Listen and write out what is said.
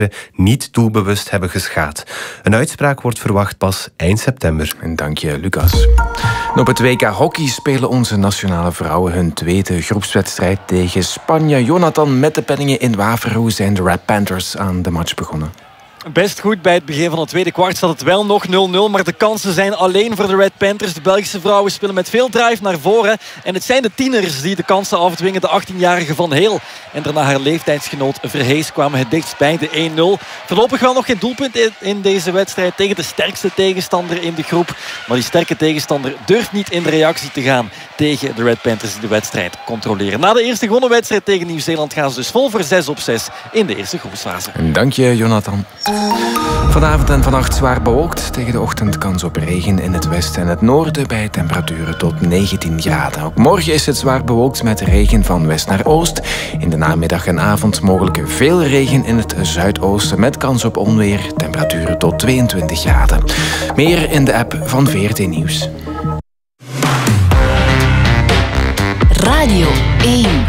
niet doelbewust hebben geschaad. Een uitspraak wordt verwacht pas eind september. En dank je, Lucas. En op het WK Hockey spelen onze nationale vrouwen hun tweede groepswedstrijd tegen Spanje. Jonathan, met de penningen in Waver, hoe zijn de Red Panthers aan de match begonnen? Best goed. Bij het begin van het tweede kwart staat het wel nog 0-0. Maar de kansen zijn alleen voor de Red Panthers. De Belgische vrouwen spelen met veel drive naar voren. En het zijn de tieners die de kansen afdwingen. De 18-jarige Van Heel en daarna haar leeftijdsgenoot Verhees kwamen het dichtst bij de 1-0. Voorlopig wel nog geen doelpunt in deze wedstrijd tegen de sterkste tegenstander in de groep. Maar die sterke tegenstander durft niet in de reactie te gaan tegen de Red Panthers die de wedstrijd controleren. Na de eerste gewonnen wedstrijd tegen Nieuw-Zeeland gaan ze dus vol voor 6-6 in de eerste groepsfase. En dank je, Jonathan. Vanavond en vannacht zwaar bewolkt. Tegen de ochtend kans op regen in het westen en het noorden bij temperaturen tot 19 graden. Ook morgen is het zwaar bewolkt met regen van west naar oost. In de namiddag en avond mogelijk veel regen in het zuidoosten met kans op onweer. Temperaturen tot 22 graden. Meer in de app van VRT Nieuws. Radio 1.